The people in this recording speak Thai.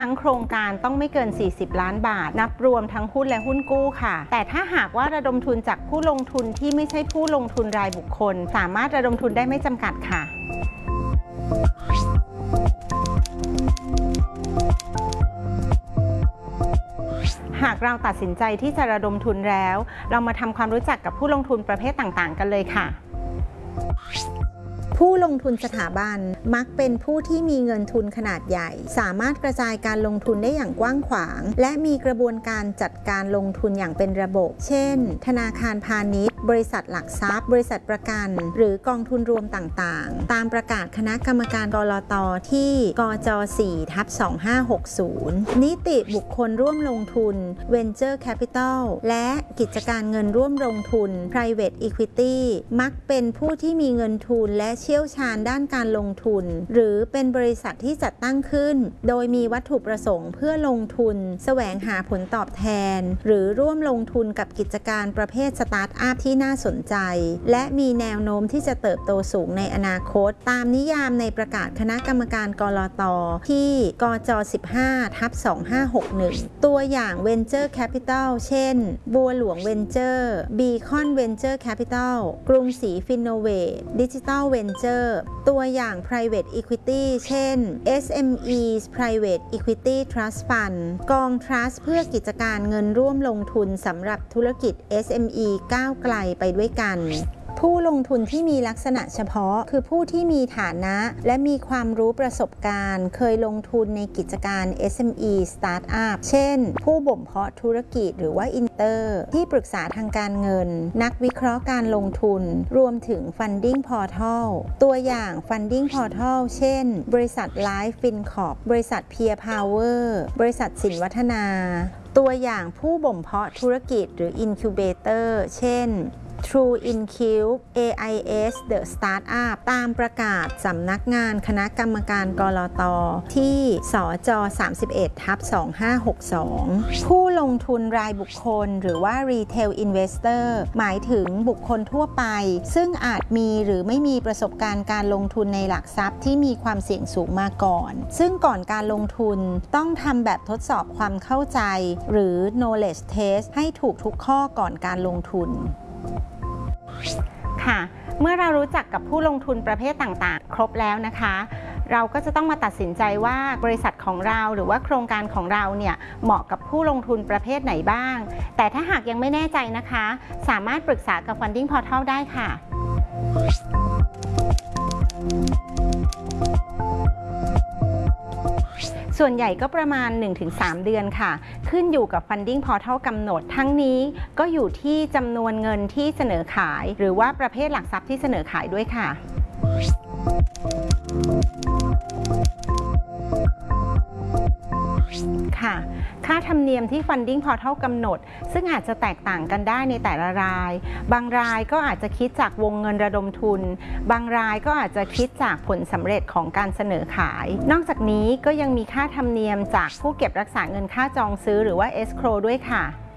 ทั้งโครงการต้องไม่เกิน 40 ล้านบาท นับรวมทั้งหุ้นและหุ้นกู้ค่ะ แต่ถ้าหากว่าระดมทุนจากผู้ลงทุนที่ไม่ใช่ผู้ลงทุนรายบุคคล สามารถระดมทุนได้ไม่จำกัดค่ะ หากเราตัดสินใจที่จะระดมทุนแล้ว เรามาทำความรู้จักกับผู้ลงทุนประเภทต่างๆกันเลยค่ะผู้ลงทุนสถาบันมักเป็นผู้ที่มีเงินทุนขนาดใหญ่สามารถกระจายการลงทุนได้อย่างกว้างขวางและมีกระบวนการจัดการลงทุนอย่างเป็นระบบเช่นธนาคารพาณิชย์บริษัทหลักทรัพย์บริษัทประกันหรือกองทุนรวมต่างๆตามประกาศคณะกรรมการกลต.ที่กจ4/2560นิติบุคคลร่วมลงทุน Venture Capital และกิจการเงินร่วมลงทุน Private Equity มักเป็นผู้ที่มีเงินทุนและเชี่ยวชาญด้านการลงทุนหรือเป็นบริษัทที่จัดตั้งขึ้นโดยมีวัตถุประสงค์เพื่อลงทุนแสวงหาผลตอบแทนหรือร่วมลงทุนกับกิจการประเภทสตาร์ทอัพที่น่าสนใจและมีแนวโน้มที่จะเติบโตสูงในอนาคตตามนิยามในประกาศคณะกรรมการกลต.ที่กจ15/2561ตัวอย่าง Venture Capital เช่นบัวหลวง Venture Beacon Venture Capital กรุงศรี Finovate Digital Venture ตัวอย่าง Private Equity เช่น SMEs Private Equity Trust Fund กอง Trust เพื่อกิจการเงินร่วมลงทุนสำหรับธุรกิจ SME ก้าวไกลไปด้วยกันผู้ลงทุนที่มีลักษณะเฉพาะคือผู้ที่มีฐานะและมีความรู้ประสบการณ์เคยลงทุนในกิจการ SME Startup เช่นผู้บ่มเพาะธุรกิจหรือว่าอินเตอร์ที่ปรึกษาทางการเงินนักวิเคราะห์การลงทุนรวมถึง Funding Portal ตัวอย่าง Funding Portal เช่นบริษัท Life FinCorp บริษัท Peer Power บริษัทสินวัฒนาตัวอย่างผู้บ่มเพาะธุรกิจหรือ Incubator เช่นTrue Incube AIS The Startup ตามประกาศสำนักงานคณะกรรมการกลต.ที่สจ31/2562ผู้ลงทุนรายบุคคลหรือว่า Retail Investor หมายถึงบุคคลทั่วไปซึ่งอาจมีหรือไม่มีประสบการณ์การลงทุนในหลักทรัพย์ที่มีความเสี่ยงสูงมาก่อนซึ่งก่อนการลงทุนต้องทำแบบทดสอบความเข้าใจหรือ knowledge test ให้ถูกทุกข้อก่อนการลงทุนค่ะเมื่อเรารู้จักกับผู้ลงทุนประเภทต่างๆครบแล้วนะคะเราก็จะต้องมาตัดสินใจว่าบริษัทของเราหรือว่าโครงการของเราเนี่ยเหมาะกับผู้ลงทุนประเภทไหนบ้างแต่ถ้าหากยังไม่แน่ใจนะคะสามารถปรึกษากับ Funding Portal ได้ค่ะส่วนใหญ่ก็ประมาณ 1-3 เดือนค่ะขึ้นอยู่กับ Funding Portal กำหนดทั้งนี้ก็อยู่ที่จำนวนเงินที่เสนอขายหรือว่าประเภทหลักทรัพย์ที่เสนอขายด้วยค่ะค่าธรรมเนียมที่ Funding Portal กำหนดซึ่งอาจจะแตกต่างกันได้ในแต่ละรายบางรายก็อาจจะคิดจากวงเงินระดมทุนบางรายก็อาจจะคิดจากผลสำเร็จของการเสนอขายนอกจากนี้ก็ยังมีค่าธรรมเนียมจากผู้เก็บรักษาเงินค่าจองซื้อหรือว่า Escrow ด้วยค่ะ